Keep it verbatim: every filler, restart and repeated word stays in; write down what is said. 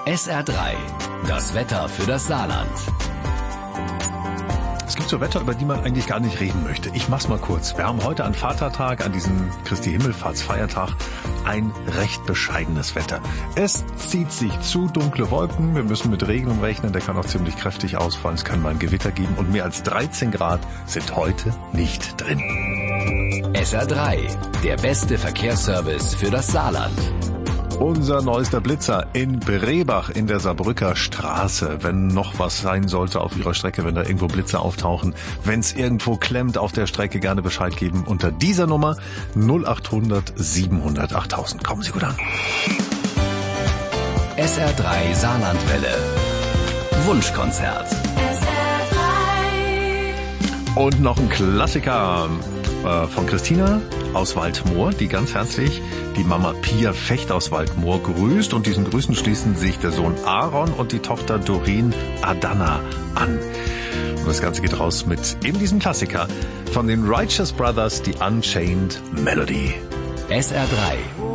S R drei, das Wetter für das Saarland. Es gibt so Wetter, über die man eigentlich gar nicht reden möchte. Ich mach's mal kurz. Wir haben heute an Vatertag, an diesem Christi Himmelfahrtsfeiertag, ein recht bescheidenes Wetter. Es zieht sich zu, dunkle Wolken. Wir müssen mit Regen rechnen, der kann auch ziemlich kräftig ausfallen. Es kann mal ein Gewitter geben und mehr als dreizehn Grad sind heute nicht drin. S R drei, der beste Verkehrsservice für das Saarland. Unser neuester Blitzer in Brebach in der Saarbrücker Straße. Wenn noch was sein sollte auf Ihrer Strecke, wenn da irgendwo Blitze auftauchen, wenn es irgendwo klemmt auf der Strecke, gerne Bescheid geben unter dieser Nummer null acht hundert siebenhundert achttausend. Kommen Sie gut an. S R drei Saarlandwelle. Wunschkonzert. S R drei. Und noch ein Klassiker äh, von Christina aus Waldmoor, die ganz herzlich die Mama Pia Fecht aus Waldmoor grüßt. Und diesen Grüßen schließen sich der Sohn Aaron und die Tochter Doreen Adana an. Und das Ganze geht raus mit eben diesem Klassiker von den Righteous Brothers, die Unchained Melody. S R drei